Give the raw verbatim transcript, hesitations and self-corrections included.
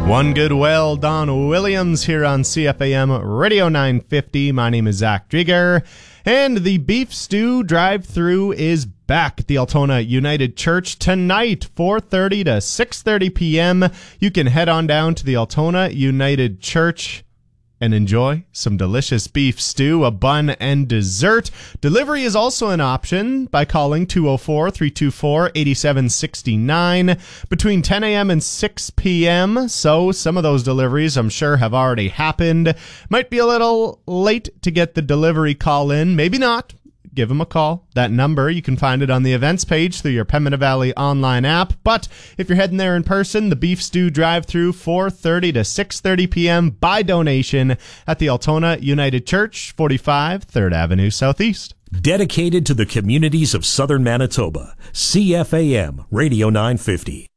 One good well, Don Williams here on C F A M Radio nine fifty. My name is Zach Drieger, and the Beef Stew Drive-Thru is back at the Altona United Church tonight, four thirty to six thirty p.m. You can head on down to the Altona United Church and enjoy some delicious beef stew, a bun, and dessert. Delivery is also an option by calling two oh four, three two four, eight seven six nine between ten a.m. and six p.m. So some of those deliveries, I'm sure, have already happened. Might be a little late to get the delivery call in. Maybe not. Give them a call. That number, you can find it on the events page through your Pembina Valley online app. But if you're heading there in person, the Beef Stew Drive-Thru, four thirty to six thirty p.m. by donation at the Altona United Church, forty-five third Avenue Southeast. Dedicated to the communities of Southern Manitoba, C F A M Radio nine fifty.